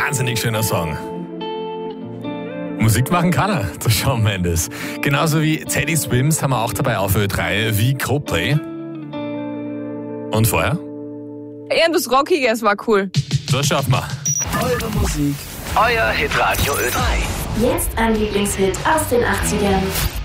wahnsinnig schöner Song. Musik machen kann er, der Shawn Mendes. Genauso wie Teddy Swims haben wir auch dabei auf Ö3, wie Coldplay. Und vorher? Irgendwas Rockiges war cool. Das schaffen wir. Eure Musik, euer Hitradio Ö3. Jetzt ein Lieblingshit aus den 80ern.